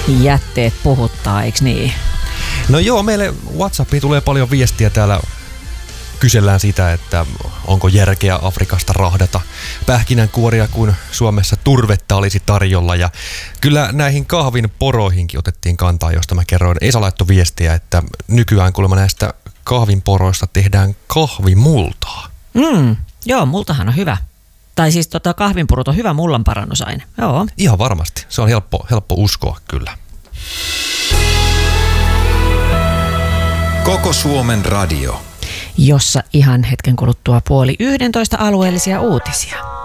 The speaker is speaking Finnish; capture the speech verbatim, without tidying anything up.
jätteet puhuttaa, eikö niin? No joo, meille WhatsAppiin tulee paljon viestiä täällä. Kysellään sitä, että onko järkeä Afrikasta rahdata pähkinänkuoria, kun Suomessa turvetta olisi tarjolla. Ja kyllä näihin kahvin poroihinkin otettiin kantaa, josta mä kerroin. Esa laittoi viestiä, että nykyään kuulemma näistä kahvin poroista tehdään kahvimultaa. Mm, joo, multahan on hyvä. Tai siis tota, kahvinpurut on hyvä mullan parannusaine. Joo. Ihan varmasti. Se on helppo, helppo uskoa kyllä. Koko Suomen radio. Jossa ihan hetken kuluttua puoli yhdentoista alueellisia uutisia.